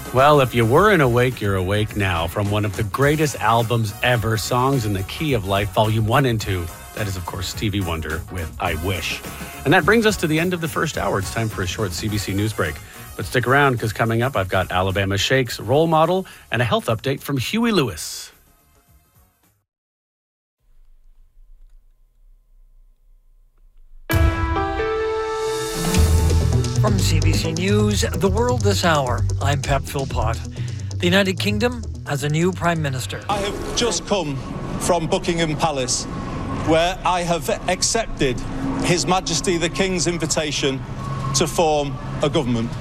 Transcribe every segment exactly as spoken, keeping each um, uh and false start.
Well, if you weren't awake, you're awake now. From one of the greatest albums ever, Songs in the Key of Life, Volume one and two. That is, of course, Stevie Wonder with I Wish. And that brings us to the end of the first hour. It's time for a short C B C News break. But stick around, because coming up, I've got Alabama Shakes role model and a health update from Huey Lewis. From C B C News, The World This Hour, I'm Pep Philpott. The United Kingdom has a new Prime Minister. I have just come from Buckingham Palace, where I have accepted His Majesty the King's invitation to form a government.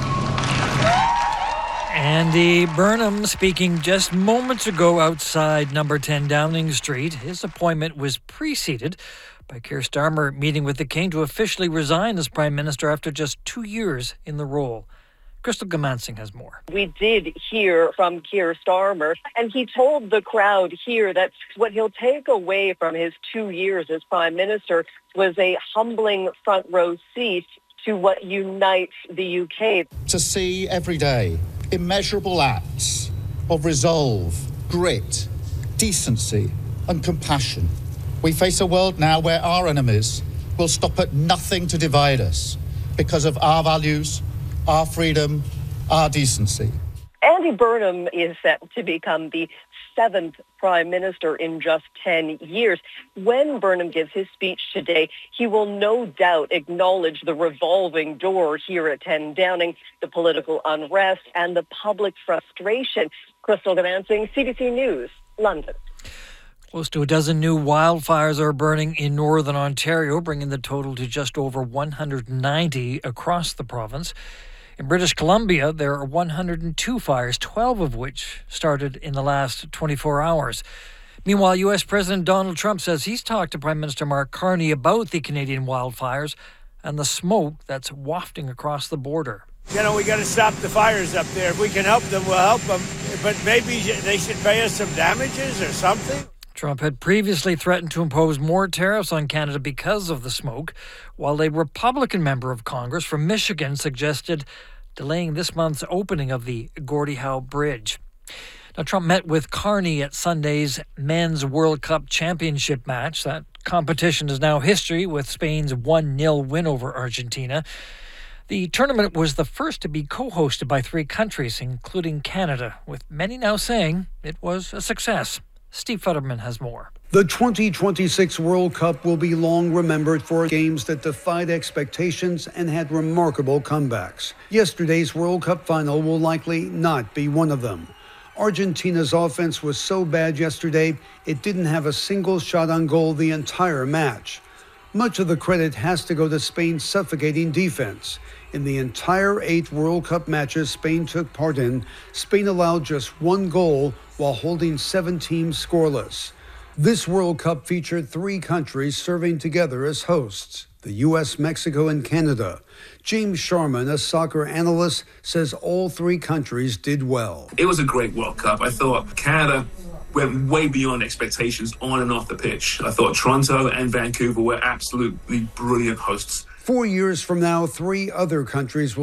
Andy Burnham speaking just moments ago outside number ten Downing Street. His appointment was preceded by Keir Starmer meeting with the King to officially resign as Prime Minister after just two years in the role. Crystal Gamansing has more. We did hear from Keir Starmer, and he told the crowd here that what he'll take away from his two years as Prime Minister was a humbling front row seat to what unites the U K. To see every day immeasurable acts of resolve, grit, decency and compassion. We face a world now where our enemies will stop at nothing to divide us because of our values, our freedom, our decency. Andy Burnham is set to become the seventh Prime Minister in just ten years. When Burnham gives his speech today, he will no doubt acknowledge the revolving door here at ten Downing, the political unrest and the public frustration. Crystal Gamansing, C B C News, London. Close to a dozen new wildfires are burning in northern Ontario, bringing the total to just over one hundred ninety across the province. In British Columbia, there are one hundred two fires, twelve of which started in the last twenty-four hours. Meanwhile, U S President Donald Trump says he's talked to Prime Minister Mark Carney about the Canadian wildfires and the smoke that's wafting across the border. You know, we got to stop the fires up there. If we can help them, we'll help them. But maybe they should pay us some damages or something. Trump had previously threatened to impose more tariffs on Canada because of the smoke, while a Republican member of Congress from Michigan suggested delaying this month's opening of the Gordie Howe Bridge. Now, Trump met with Carney at Sunday's Men's World Cup Championship match. That competition is now history with Spain's one nil win over Argentina. The tournament was the first to be co-hosted by three countries, including Canada, with many now saying it was a success. Steve Futterman has more. The twenty twenty-six World Cup will be long remembered for games that defied expectations and had remarkable comebacks. Yesterday's World Cup final will likely not be one of them. Argentina's offense was so bad yesterday, it didn't have a single shot on goal the entire match. Much of the credit has to go to Spain's suffocating defense. In the entire eight World Cup matches Spain took part in, Spain allowed just one goal while holding seven teams scoreless. This World Cup featured three countries serving together as hosts, the U S, Mexico, and Canada. James Sharman, a soccer analyst, says all three countries did well. It was a great World Cup. I thought Canada went way beyond expectations on and off the pitch. I thought Toronto and Vancouver were absolutely brilliant hosts. Four years from now, three other countries will